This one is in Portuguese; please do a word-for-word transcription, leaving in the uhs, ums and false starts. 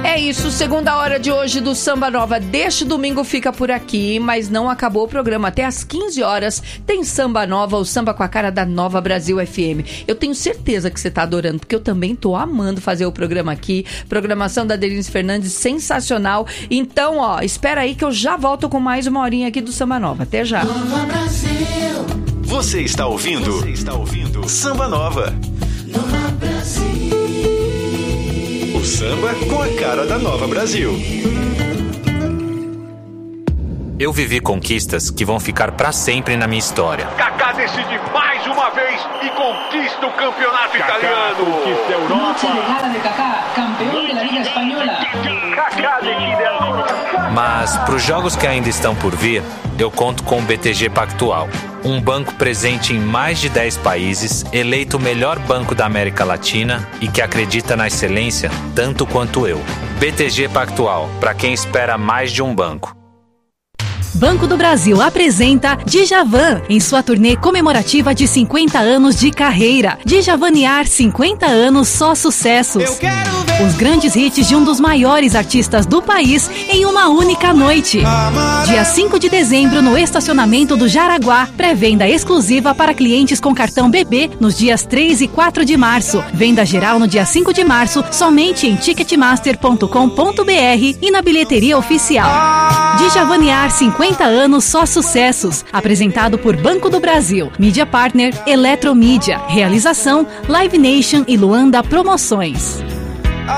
É isso, segunda hora de hoje do Samba Nova deste domingo fica por aqui, mas não acabou o programa. Até às quinze horas tem Samba Nova, o samba com a cara da Nova Brasil F M. Eu tenho certeza que você tá adorando, porque eu também tô amando fazer o programa aqui. Programação da Denise Fernandes, sensacional. Então, ó, espera aí que eu já volto com mais uma horinha aqui do Samba Nova. Até já. Nova Brasil. Você está ouvindo? Você está ouvindo? Samba Nova. Nova Brasil. O samba com a cara da Nova Brasil. Eu vivi conquistas que vão ficar pra sempre na minha história. Kaká decide mais uma vez e conquista o campeonato Kaká italiano. Conquista a Europa. Noche de gala de Kaká, campeão da Liga Espanhola. Kaká decide a... Mas pros jogos que ainda estão por vir, eu conto com o B T G Pactual, um banco presente em mais de dez países, eleito o melhor banco da América Latina e que acredita na excelência tanto quanto eu. B T G Pactual, para quem espera mais de um banco. Banco do Brasil apresenta Djavan em sua turnê comemorativa de cinquenta anos de carreira. Djavanear cinquenta anos, só sucessos. Eu quero ver os grandes hits de um dos maiores artistas do país em uma única noite. Dia cinco de dezembro no estacionamento do Jaraguá. Pré-venda exclusiva para clientes com cartão B B nos dias três e quatro de março. Venda geral no dia cinco de março somente em ticketmaster ponto com ponto b r e na bilheteria oficial. Djavanear cinquenta anos, só sucessos. Apresentado por Banco do Brasil. Mídia Partner Eletromídia. Realização Live Nation e Luanda Promoções.